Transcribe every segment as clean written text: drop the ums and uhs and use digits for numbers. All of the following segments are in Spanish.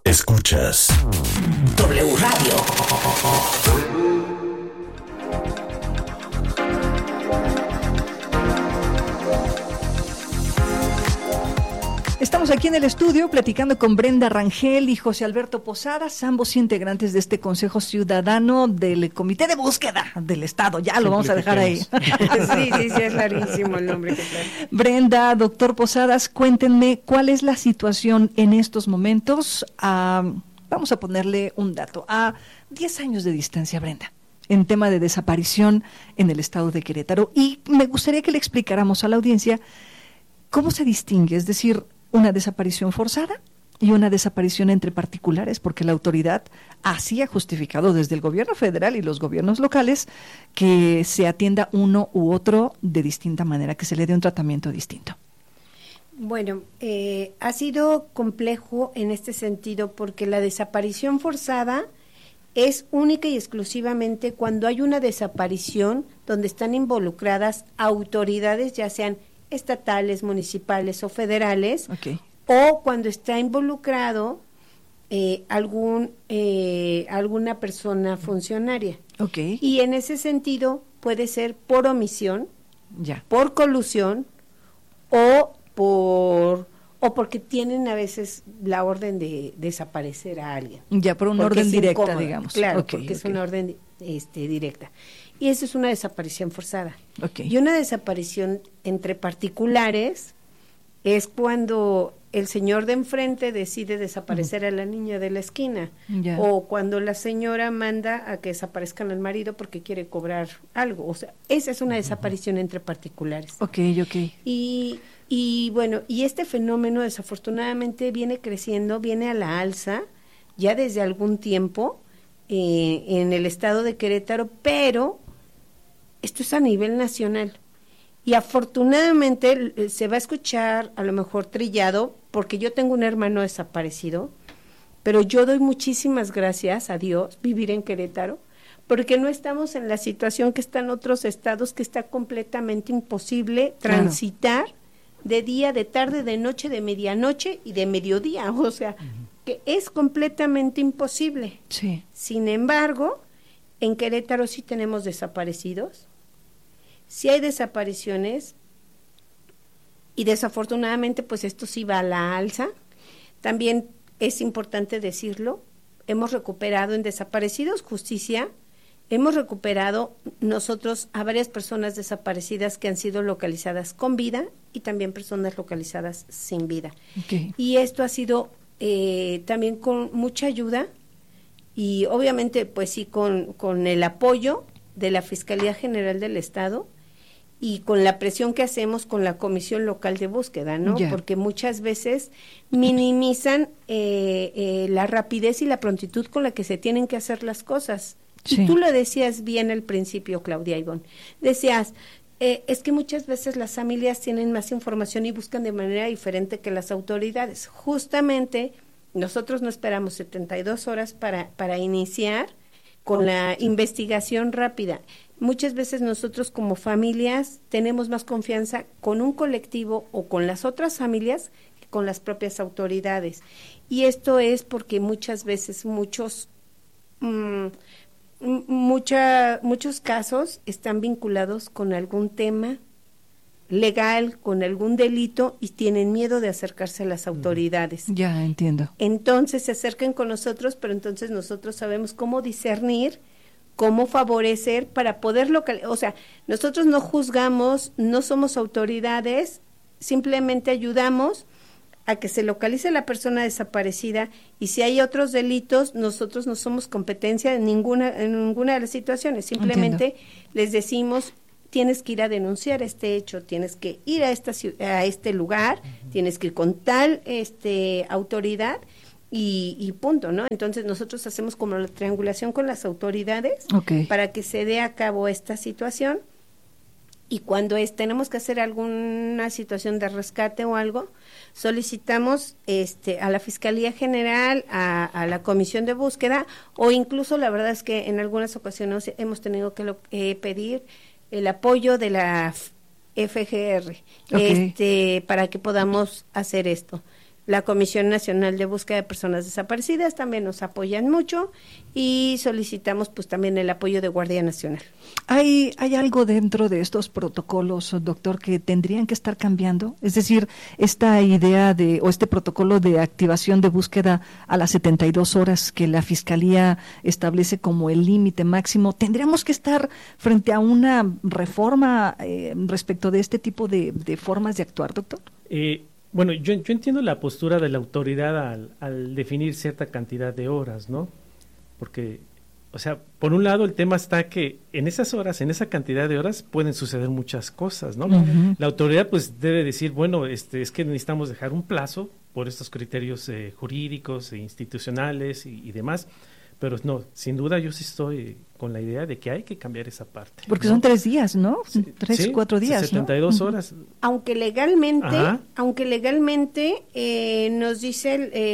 Escuchas W Radio. Estamos aquí en el estudio platicando con Brenda Rangel y José Alberto Posadas, ambos integrantes de este Consejo Ciudadano del Comité de Búsqueda del Estado. Ya lo vamos a dejar ahí. Sí, es rarísimo el nombre que trae. Brenda, doctor Posadas, cuéntenme cuál es la situación en estos momentos. Vamos a ponerle un dato. A 10 años de distancia, Brenda, en tema de desaparición en el estado de Querétaro. Y me gustaría que le explicáramos a la audiencia cómo se distingue, es decir, una desaparición forzada y una desaparición entre particulares, porque la autoridad así ha justificado desde el gobierno federal y los gobiernos locales que se atienda uno u otro de distinta manera, que se le dé un tratamiento distinto. Bueno, ha sido complejo en este sentido porque la desaparición forzada es única y exclusivamente cuando hay una desaparición donde están involucradas autoridades, ya sean estatales, municipales o federales, Okay. o cuando está involucrado alguna persona funcionaria. Okay. Y en ese sentido puede ser por omisión, Ya. por colusión o porque tienen a veces la orden de desaparecer a alguien. Ya, por una Porque orden es directa, incómodo, digamos. Claro, Okay, porque es okay. una orden directa. Y eso es una desaparición forzada. Okay. Y una desaparición entre particulares es cuando el señor de enfrente decide desaparecer a la niña de la esquina, Ya. o cuando la señora manda a que desaparezcan al marido porque quiere cobrar algo. O sea, esa es una desaparición entre particulares. Okay. Y bueno, y este fenómeno desafortunadamente viene creciendo, viene a la alza ya desde algún tiempo en el estado de Querétaro, pero esto es a nivel nacional. Y afortunadamente se va a escuchar a lo mejor trillado, porque yo tengo un hermano desaparecido, pero yo doy muchísimas gracias a Dios vivir en Querétaro, porque no estamos en la situación que están otros estados, que está completamente imposible transitar de día, de tarde, de noche, de medianoche y de mediodía, o sea, que es completamente imposible. Sí. Sin embargo, en Querétaro sí tenemos desaparecidos, sí hay desapariciones, y desafortunadamente pues esto sí va a la alza. También es importante decirlo, hemos recuperado en Desaparecidos Justicia, hemos recuperado nosotros a varias personas desaparecidas que han sido localizadas con vida y también personas localizadas sin vida. Okay. Y esto ha sido también con mucha ayuda y obviamente pues sí con el apoyo de la Fiscalía General del Estado y con la presión que hacemos con la Comisión Local de Búsqueda, ¿no? Ya. Porque muchas veces minimizan la rapidez y la prontitud con la que se tienen que hacer las cosas. Sí. Y tú lo decías bien al principio, Claudia Ivonne. Decías, es que muchas veces las familias tienen más información y buscan de manera diferente que las autoridades. Justamente, nosotros no esperamos 72 horas para iniciar con la investigación rápida. Muchas veces nosotros como familias tenemos más confianza con un colectivo o con las otras familias que con las propias autoridades. Y esto es porque muchas veces muchos casos están vinculados con algún tema legal, con algún delito y tienen miedo de acercarse a las autoridades. Ya, entiendo. Entonces se acercan con nosotros, pero entonces nosotros sabemos cómo discernir, cómo favorecer para poder localizar. O sea, nosotros no juzgamos, no somos autoridades, simplemente ayudamos a que se localice la persona desaparecida y si hay otros delitos, nosotros no somos competencia en ninguna de las situaciones. Simplemente les decimos, tienes que ir a denunciar este hecho, tienes que ir a este lugar, tienes que ir con tal autoridad y punto, ¿no? Entonces nosotros hacemos como la triangulación con las autoridades para que se dé a cabo esta situación y cuando tenemos que hacer alguna situación de rescate o algo, solicitamos a la Fiscalía General, a la Comisión de Búsqueda o incluso la verdad es que en algunas ocasiones hemos tenido que pedir el apoyo de la FGR para que podamos hacer esto. La Comisión Nacional de Búsqueda de Personas Desaparecidas también nos apoyan mucho y solicitamos pues también el apoyo de Guardia Nacional. ¿Hay algo dentro de estos protocolos, doctor, que tendrían que estar cambiando? Es decir, esta idea o este protocolo de activación de búsqueda a las 72 horas que la Fiscalía establece como el límite máximo, ¿tendríamos que estar frente a una reforma respecto de este tipo de formas de actuar, doctor? Bueno, yo entiendo la postura de la autoridad al definir cierta cantidad de horas, ¿no? Porque, o sea, por un lado el tema está que en esas horas, en esa cantidad de horas, pueden suceder muchas cosas, ¿no? Uh-huh. La autoridad pues debe decir, bueno, es que necesitamos dejar un plazo por estos criterios jurídicos e institucionales y demás. Pero no, sin duda yo sí estoy con la idea de que hay que cambiar esa parte. Porque ¿no? Son 3 días, ¿no? Sí, 4 días, 72 ¿no? horas. Aunque legalmente nos dice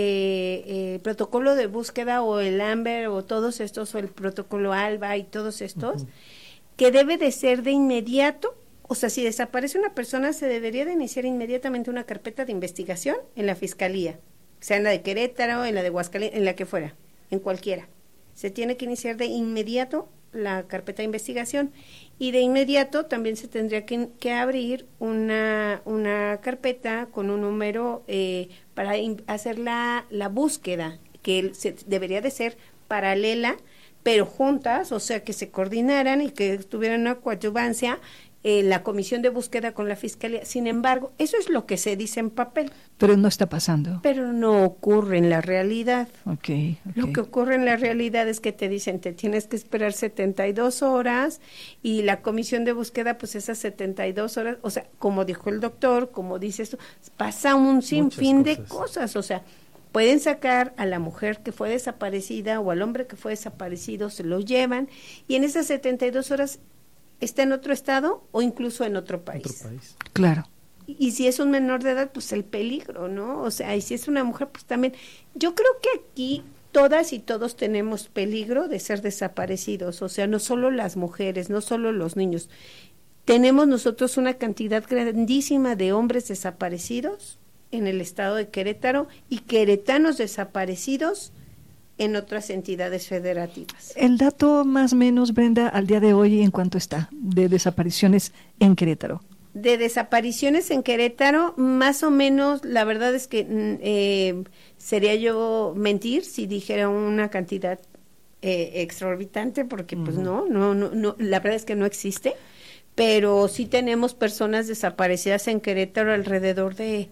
el protocolo de búsqueda o el AMBER o todos estos, o el protocolo ALBA y todos estos, uh-huh, que debe de ser de inmediato. O sea, si desaparece una persona, se debería de iniciar inmediatamente una carpeta de investigación en la Fiscalía, sea en la de Querétaro, en la de Aguascalientes, en la que fuera, en cualquiera. Se tiene que iniciar de inmediato la carpeta de investigación y de inmediato también se tendría que abrir una carpeta con un número para hacer la búsqueda, que debería de ser paralela, pero juntas, o sea, que se coordinaran y que tuvieran una coadyuvancia la comisión de búsqueda con la Fiscalía. Sin embargo, eso es lo que se dice en papel. Pero no está pasando. Pero no ocurre en la realidad. Okay. Lo que ocurre en la realidad es que te dicen, te tienes que esperar 72 horas y la comisión de búsqueda, pues esas 72 horas, o sea, como dijo el doctor, como dice esto, pasa un sinfín de cosas, o sea, pueden sacar a la mujer que fue desaparecida o al hombre que fue desaparecido, se lo llevan y en esas 72 horas está en otro estado o incluso en otro país. Claro. Y si es un menor de edad, pues el peligro, ¿no? O sea, y si es una mujer, pues también. Yo creo que aquí todas y todos tenemos peligro de ser desaparecidos, o sea, no solo las mujeres, no solo los niños. Tenemos nosotros una cantidad grandísima de hombres desaparecidos en el estado de Querétaro y queretanos desaparecidos en otras entidades federativas. El dato más o menos, Brenda, al día de hoy, ¿en cuánto está de desapariciones en Querétaro? De desapariciones en Querétaro, más o menos, la verdad es que sería yo mentir si dijera una cantidad exorbitante, porque pues no, la verdad es que no existe, pero sí tenemos personas desaparecidas en Querétaro, alrededor de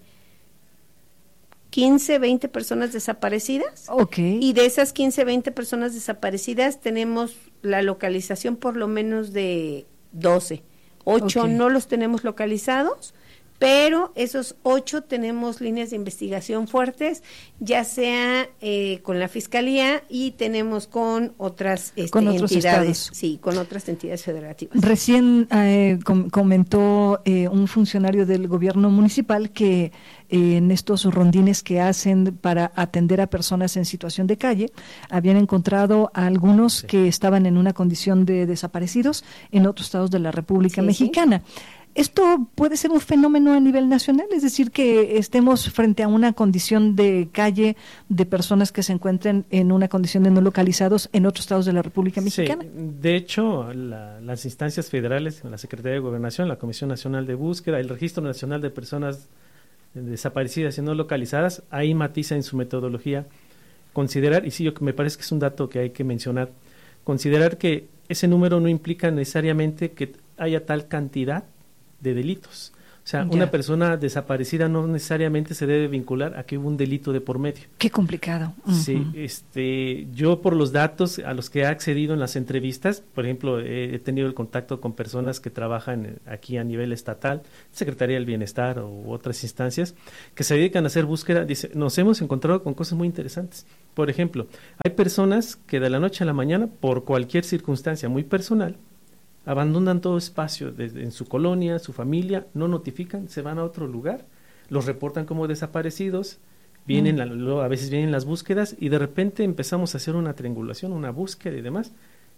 15, 20 personas desaparecidas. Okay. Y de esas 15, 20 personas desaparecidas tenemos la localización por lo menos de 12. 8 okay. No los tenemos localizados, pero esos 8 tenemos líneas de investigación fuertes, ya sea con la Fiscalía y tenemos con otras entidades. Estados. Sí, con otras entidades federativas. Recién comentó un funcionario del gobierno municipal que en estos rondines que hacen para atender a personas en situación de calle, habían encontrado a algunos que estaban en una condición de desaparecidos en otros estados de la República Mexicana. Sí. ¿Esto puede ser un fenómeno a nivel nacional? Es decir, que estemos frente a una condición de calle de personas que se encuentren en una condición de no localizados en otros estados de la República Mexicana. Sí, de hecho, las instancias federales, la Secretaría de Gobernación, la Comisión Nacional de Búsqueda, el Registro Nacional de Personas desaparecidas y no localizadas, ahí matiza en su metodología considerar, y sí, me parece que es un dato que hay que mencionar, considerar que ese número no implica necesariamente que haya tal cantidad de delitos. O sea, una persona desaparecida no necesariamente se debe vincular a que hubo un delito de por medio. Qué complicado. Sí, yo por los datos a los que he accedido en las entrevistas, por ejemplo, he tenido el contacto con personas que trabajan aquí a nivel estatal, Secretaría del Bienestar u otras instancias, que se dedican a hacer búsqueda. Dice, nos hemos encontrado con cosas muy interesantes. Por ejemplo, hay personas que de la noche a la mañana, por cualquier circunstancia muy personal, abandonan todo espacio en su colonia, su familia, no notifican, se van a otro lugar, los reportan como desaparecidos, vienen a veces vienen las búsquedas y de repente empezamos a hacer una triangulación, una búsqueda y demás,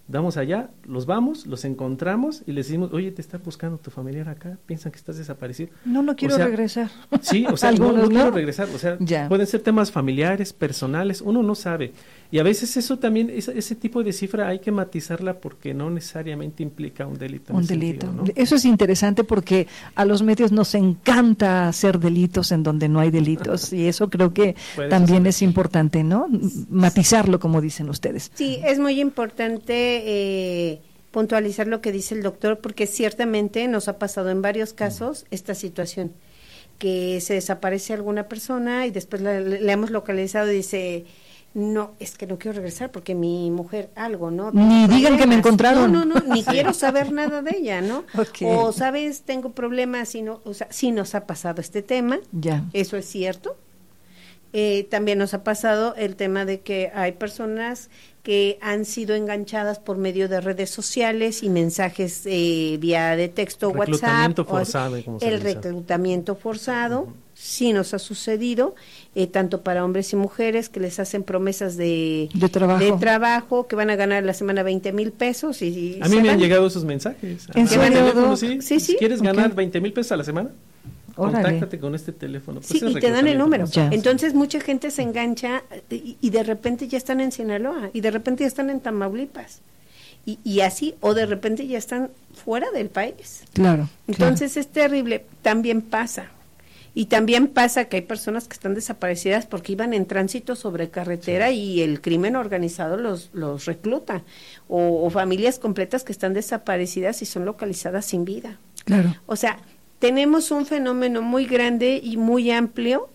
damos allá, los encontramos y les decimos, oye, te está buscando tu familiar acá, piensan que estás desaparecido. No quiero regresar. Sí, o sea, Algunos, no quiero regresar, o sea, ya. Pueden ser temas familiares, personales, uno no sabe. Y a veces eso también, ese tipo de cifra hay que matizarla porque no necesariamente implica un delito. Un delito. Sentido, ¿no? Eso es interesante porque a los medios nos encanta hacer delitos en donde no hay delitos y eso creo que también es importante, ¿no? Matizarlo, como dicen ustedes. Sí, es muy importante puntualizar lo que dice el doctor porque ciertamente nos ha pasado en varios casos esta situación, que se desaparece alguna persona y después la hemos localizado y dice... No, es que no quiero regresar porque mi mujer algo, ¿no? Ni digan que me encontraron. No, ni quiero saber nada de ella, ¿no? Okay. O, ¿sabes? Tengo problemas, o sea, sí nos ha pasado este tema, ya. Eso es cierto. También nos ha pasado el tema de que hay personas que han sido enganchadas por medio de redes sociales y mensajes vía de texto, reclutamiento WhatsApp. Forzado, el reclutamiento forzado. Sí nos ha sucedido, tanto para hombres y mujeres que les hacen promesas de trabajo, que van a ganar la semana 20,000 pesos. Y a mí me han llegado esos mensajes. ¿En serio? Sí. Sí. ¿Quieres ganar 20,000 pesos a la semana? Órale. Contáctate con este teléfono. Pues sí, y te dan el número. Ya. Entonces mucha gente se engancha y de repente ya están en Sinaloa y de repente ya están en Tamaulipas. Y así, o de repente ya están fuera del país. Claro. Entonces es terrible. También pasa. Y también pasa que hay personas que están desaparecidas porque iban en tránsito sobre carretera y el crimen organizado los recluta. O familias completas que están desaparecidas y son localizadas sin vida. Claro. O sea, tenemos un fenómeno muy grande y muy amplio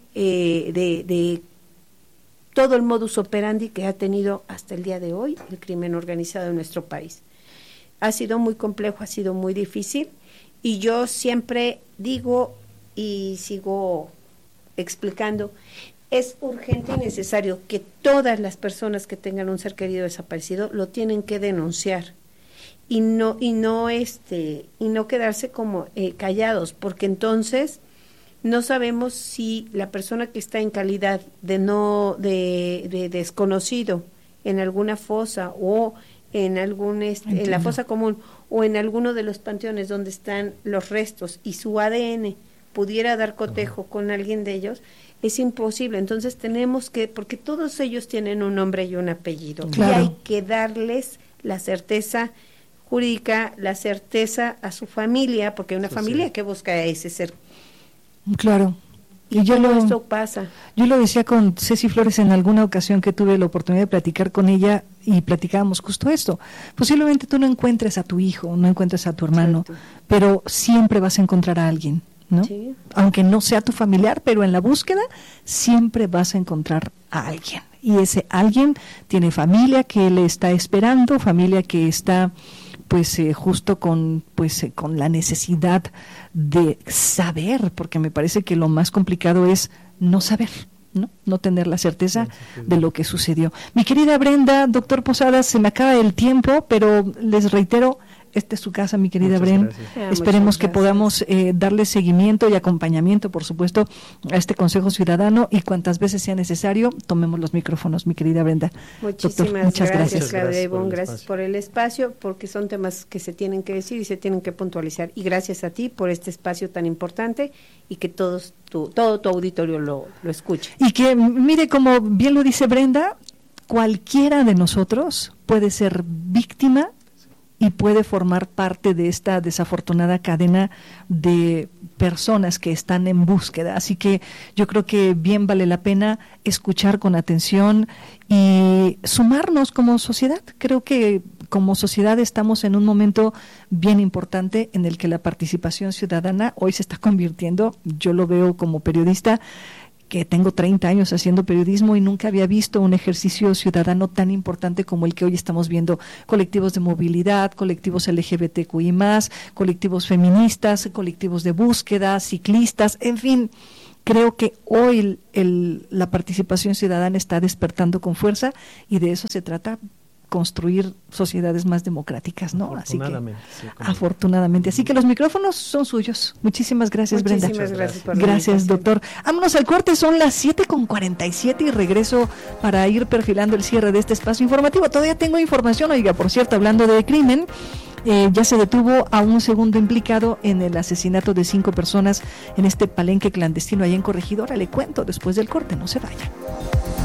de todo el modus operandi que ha tenido hasta el día de hoy el crimen organizado en nuestro país. Ha sido muy complejo, ha sido muy difícil y yo siempre digo y sigo explicando, es urgente y necesario que todas las personas que tengan un ser querido desaparecido lo tienen que denunciar y no quedarse como callados, porque entonces no sabemos si la persona que está en calidad de desconocido en alguna fosa o en en la fosa común o en alguno de los panteones donde están los restos y su ADN pudiera dar cotejo con alguien de ellos, es imposible. Entonces tenemos que, porque todos ellos tienen un nombre y un apellido, claro. Y hay que darles la certeza jurídica, la certeza a su familia, porque hay una familia que busca a ese ser. Claro. Y esto pasa. Yo lo decía con Ceci Flores en alguna ocasión que tuve la oportunidad de platicar con ella y platicábamos justo esto. Posiblemente tú no encuentres a tu hijo, no encuentres a tu hermano, pero siempre vas a encontrar a alguien, ¿no? Sí. Aunque no sea tu familiar, pero en la búsqueda siempre vas a encontrar a alguien. Y ese alguien tiene familia que le está esperando, familia que está justo con la necesidad de saber, porque me parece que lo más complicado es no saber, no tener la certeza de lo que sucedió. Mi querida Brenda, doctor Posadas, se me acaba el tiempo, pero les reitero, esta es su casa, mi querida Brenda. Esperemos que podamos darle seguimiento y acompañamiento, por supuesto, a este Consejo Ciudadano y cuantas veces sea necesario, tomemos los micrófonos, mi querida Brenda. Muchas gracias, Claudia Ivonne, gracias por el espacio, porque son temas que se tienen que decir y se tienen que puntualizar. Y gracias a ti por este espacio tan importante y que todo tu auditorio lo escuche. Y que, mire, como bien lo dice Brenda, cualquiera de nosotros puede ser víctima y puede formar parte de esta desafortunada cadena de personas que están en búsqueda. Así que yo creo que bien vale la pena escuchar con atención y sumarnos como sociedad. Creo que como sociedad estamos en un momento bien importante en el que la participación ciudadana hoy se está convirtiendo, yo lo veo como periodista, que tengo 30 años haciendo periodismo y nunca había visto un ejercicio ciudadano tan importante como el que hoy estamos viendo. Colectivos de movilidad, colectivos LGBTQI+, colectivos feministas, colectivos de búsqueda, ciclistas, en fin. Creo que hoy la participación ciudadana está despertando con fuerza y de eso se trata construir sociedades más democráticas, ¿no? Afortunadamente. Así que, afortunadamente. Así que los micrófonos son suyos. Muchísimas gracias, Brenda. Muchísimas gracias por la Gracias, invitación. doctor. Vámonos al corte, son las 7:47 y regreso para ir perfilando el cierre de este espacio informativo. Todavía tengo información, oiga, por cierto, hablando de crimen, ya se detuvo a un segundo implicado en el asesinato de 5 personas en este palenque clandestino allá en Corregidora. Le cuento después del corte, no se vaya.